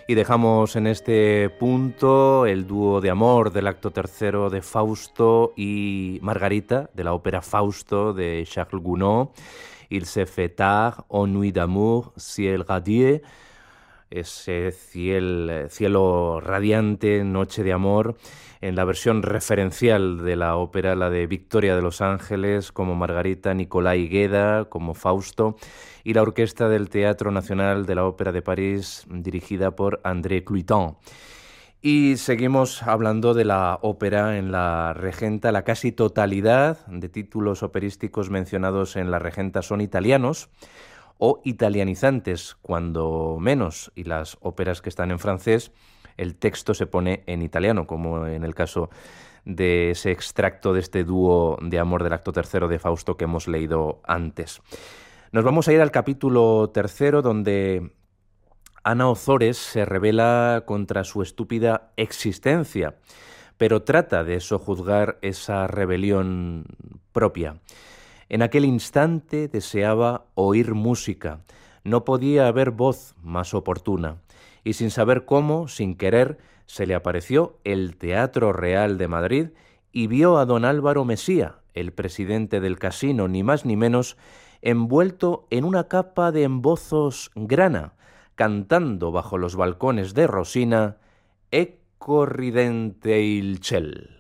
Y dejamos en este punto el dúo de amor del acto tercero de Fausto y Margarita, de la ópera Fausto de Charles Gounod. Il se fait tard, en nuit d'amour, ciel radieux, ese cielo radiante, noche de amor, en la versión referencial de la ópera, la de Victoria de Los Ángeles, como Margarita, Nicolai Gueda, como Fausto, y la Orquesta del Teatro Nacional de la Ópera de París, dirigida por André Cluiton. Y seguimos hablando de la ópera en la Regenta. La casi totalidad de títulos operísticos mencionados en la Regenta son italianos o italianizantes, cuando menos, y las óperas que están en francés, el texto se pone en italiano, como en el caso de ese extracto de este dúo de amor del acto tercero de Fausto que hemos leído antes. Nos vamos a ir al capítulo tercero, donde Ana Ozores se rebela contra su estúpida existencia, pero trata de sojuzgar esa rebelión propia. En aquel instante deseaba oír música, no podía haber voz más oportuna, y sin saber cómo, sin querer, se le apareció el Teatro Real de Madrid y vio a don Álvaro Mesía, el presidente del casino, ni más ni menos, envuelto en una capa de embozos grana, cantando bajo los balcones de Rosina, Ecco ridente il ciel.